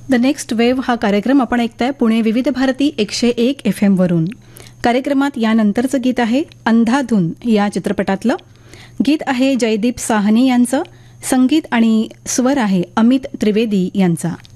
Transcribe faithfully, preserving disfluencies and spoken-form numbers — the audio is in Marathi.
द नेक्स्ट वेव्ह हा कार्यक्रम आपण ऐकताय पुणे विविध भारती एकशे एक एफ एम वरून. कार्यक्रमात यानंतरचं गीत आहे अंधाधुन या चित्रपटातलं. गीत आहे जयदीप साहनी यांचं, संगीत आणि स्वर आहे अमित त्रिवेदी यांचा.